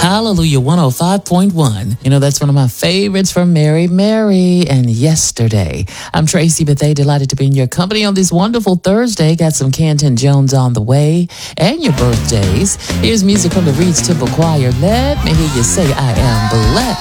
Hallelujah 105.1. You know, that's one of my favorites from Mary and Yesterday. I'm Tracy Bethea, delighted to be in your company on this wonderful Thursday. Got some Canton Jones on the way and your birthdays. Here's music from the Reeds Temple Choir. Let me hear you say I am blessed.